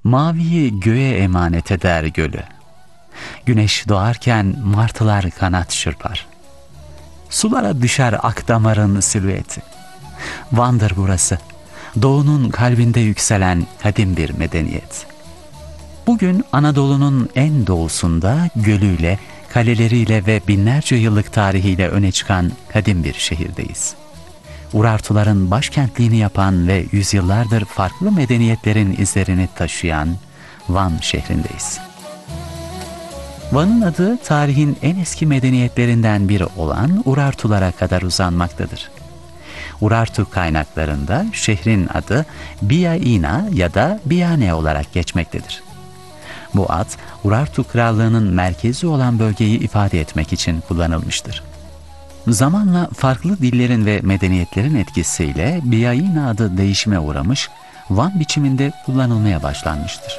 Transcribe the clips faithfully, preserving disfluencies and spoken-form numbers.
Maviyi göğe emanet eder gölü. Güneş doğarken martılar kanat çırpar. Sulara düşer Akdamar'ın silüeti. Van'dır burası, doğunun kalbinde yükselen kadim bir medeniyet. Bugün Anadolu'nun en doğusunda gölüyle, kaleleriyle ve binlerce yıllık tarihiyle öne çıkan kadim bir şehirdeyiz. Urartuların başkentliğini yapan ve yüzyıllardır farklı medeniyetlerin izlerini taşıyan Van şehrindeyiz. Van'ın adı tarihin en eski medeniyetlerinden biri olan Urartulara kadar uzanmaktadır. Urartu kaynaklarında şehrin adı Biaina ya da Biane olarak geçmektedir. Bu ad, Urartu Krallığı'nın merkezi olan bölgeyi ifade etmek için kullanılmıştır. Zamanla farklı dillerin ve medeniyetlerin etkisiyle Biaina adı değişime uğramış, Van biçiminde kullanılmaya başlanmıştır.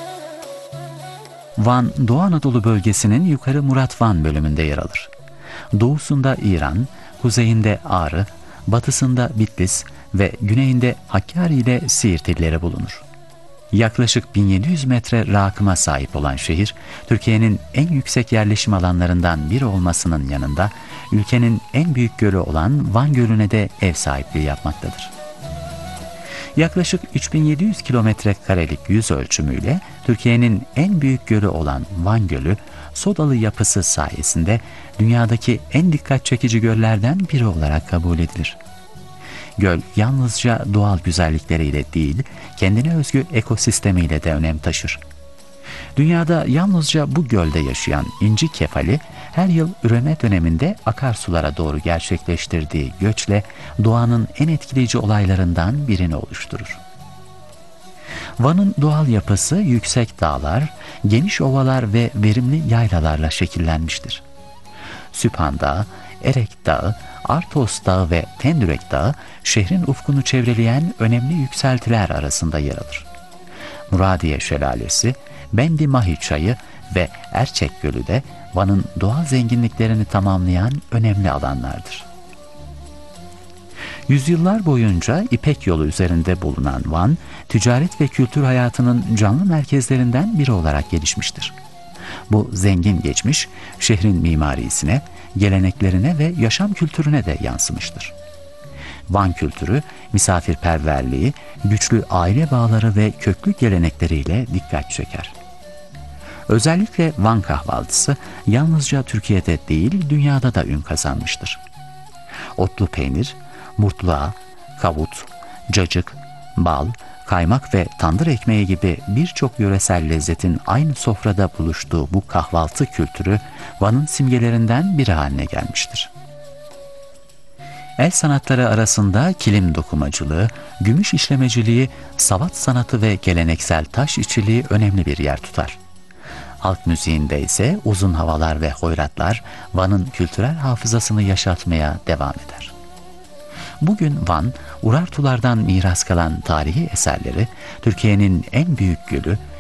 Van, Doğu Anadolu bölgesinin Yukarı Muratvan bölümünde yer alır. Doğusunda İran, kuzeyinde Ağrı, batısında Bitlis ve güneyinde Hakkari ile Siirt illeri bulunur. Yaklaşık bin yedi yüz metre rakıma sahip olan şehir, Türkiye'nin en yüksek yerleşim alanlarından biri olmasının yanında, ülkenin en büyük gölü olan Van Gölü'ne de ev sahipliği yapmaktadır. Yaklaşık üç bin yedi yüz kilometre karelik yüz ölçümüyle Türkiye'nin en büyük gölü olan Van Gölü, sodalı yapısı sayesinde dünyadaki en dikkat çekici göllerden biri olarak kabul edilir. Göl yalnızca doğal güzellikleriyle değil, kendine özgü ekosistemiyle de önem taşır. Dünyada yalnızca bu gölde yaşayan inci kefali, her yıl üreme döneminde akarsulara doğru gerçekleştirdiği göçle doğanın en etkileyici olaylarından birini oluşturur. Van'ın doğal yapısı yüksek dağlar, geniş ovalar ve verimli yaylalarla şekillenmiştir. Süphan Dağı, Erek Dağı, Artos Dağı ve Tendürek Dağı, şehrin ufkunu çevreleyen önemli yükseltiler arasında yer alır. Muradiye Şelalesi, Bendi Mahi Çayı ve Erçek Gölü de Van'ın doğal zenginliklerini tamamlayan önemli alanlardır. Yüzyıllar boyunca İpek Yolu üzerinde bulunan Van, ticaret ve kültür hayatının canlı merkezlerinden biri olarak gelişmiştir. Bu zengin geçmiş, şehrin mimarisine, geleneklerine ve yaşam kültürüne de yansımıştır. Van kültürü, misafirperverliği, güçlü aile bağları ve köklü gelenekleriyle dikkat çeker. Özellikle Van kahvaltısı yalnızca Türkiye'de değil, dünyada da ün kazanmıştır. Otlu peynir, murtluğa, kavut, cacık, bal, kaymak ve tandır ekmeği gibi birçok yöresel lezzetin aynı sofrada buluştuğu bu kahvaltı kültürü Van'ın simgelerinden biri haline gelmiştir. El sanatları arasında kilim dokumacılığı, gümüş işlemeciliği, savat sanatı ve geleneksel taş işçiliği önemli bir yer tutar. Halk müziğinde ise uzun havalar ve hoyratlar Van'ın kültürel hafızasını yaşatmaya devam eder. Bugün Van, Urartulardan miras kalan tarihi eserleri, Türkiye'nin en büyük gölü,